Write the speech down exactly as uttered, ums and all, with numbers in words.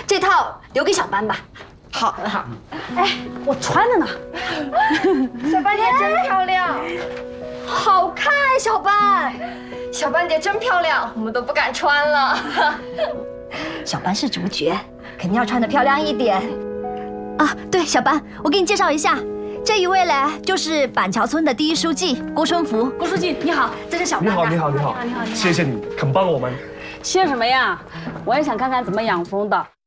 这套留给小班吧。 好，好。 哎，我穿着呢。 小班姐真漂亮， 好看，小班。 小班姐真漂亮，我们都不敢穿了。 小班是主角，肯定要穿得漂亮一点。啊，对，小班，我给你介绍一下，这一位嘞就是板桥村的第一书记郭春福。 郭书记你好，这是小班。 你好，你好，你好， 你好，你好， 谢谢你肯帮我们。 谢什么呀？我也想看看怎么养蜂的。